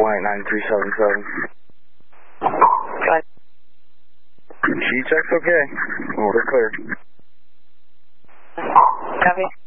9377. Got it. She checks okay. We're clear. Copy.